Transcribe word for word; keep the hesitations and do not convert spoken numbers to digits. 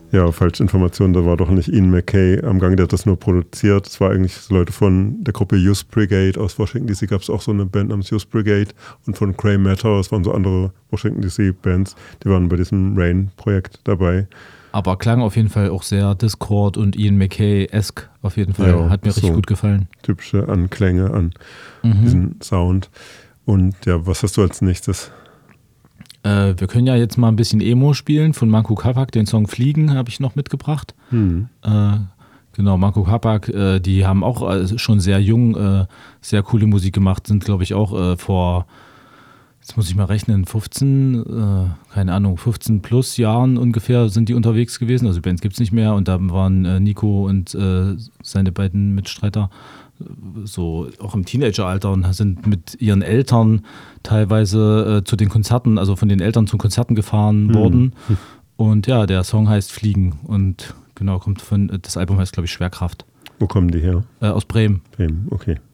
Ja, falsche Information, da war doch nicht Ian MacKaye am Gang, der hat das nur produziert. Es war eigentlich so Leute von der Gruppe Youth Brigade aus Washington D C, gab es auch so eine Band namens Youth Brigade und von Grey Matter, das waren so andere Washington D C Bands, die waren bei diesem Rain-Projekt dabei. Aber klang auf jeden Fall auch sehr Discord und Ian MacKaye-esque auf jeden Fall, Ja, hat mir richtig so gut gefallen. Typische Anklänge an Mhm. diesen Sound. Und ja, was hast du als nächstes? Äh, wir können ja jetzt mal ein bisschen Emo spielen von Manko Kapak, den Song Fliegen habe ich noch mitgebracht. Hm. Äh, genau, Manko Kapak, äh, die haben auch äh, schon sehr jung äh, sehr coole Musik gemacht, sind glaube ich auch äh, vor, jetzt muss ich mal rechnen, fünfzehn, äh, keine Ahnung, fünfzehn plus Jahren ungefähr sind die unterwegs gewesen, also Bands gibt es nicht mehr und da waren äh, Nico und äh, seine beiden Mitstreiter so auch im Teenageralter und sind mit ihren Eltern teilweise äh, zu den Konzerten, also von den Eltern zu Konzerten gefahren Hm. worden. Und ja, der Song heißt Fliegen und genau, kommt von, das Album heißt glaube ich Schwerkraft. Wo kommen die her? Äh, aus Bremen. Bremen, okay.